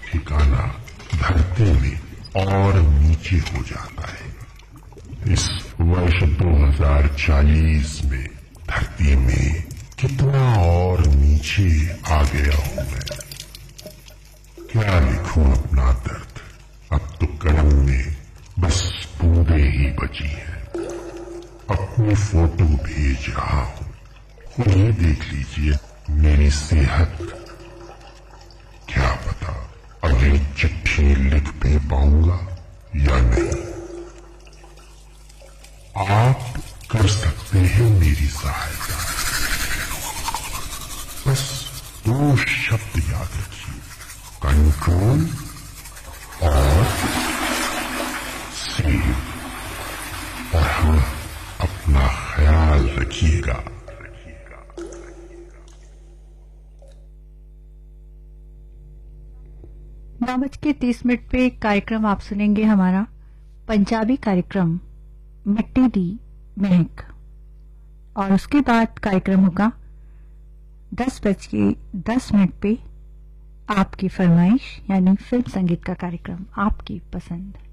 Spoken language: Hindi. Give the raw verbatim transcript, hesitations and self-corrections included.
ठिकाना धरती में और नीचे हो जाता है। इस वर्ष दो हज़ार चालीस में धरती में कितना और नीचे आ गया हूं मैं। क्या लिखूं अपना दर्द, अब तो कलम में बस बूंदे ही बची हैं। अपनी फोटो भेज रहा हूं, खुद ही देख लीजिए मेरी सेहत। क्या पता अगली चिट्ठी लिख भी पाऊंगा या नहीं। आप कर सकते हैं मेरी सहायता। बस दो शब्द याद रखिए, कंट्रोल और सेव। और हाँ, अपना ख्याल रखिएगा। नौ बज के तीस मिनट पे कार्यक्रम आप सुनेंगे, हमारा पंजाबी कार्यक्रम मिट्टी दी महक। और उसके बाद कार्यक्रम होगा दस बज के दस मिनट पे आपकी फरमाइश, यानी फिल्म संगीत का कार्यक्रम, आपकी पसंद।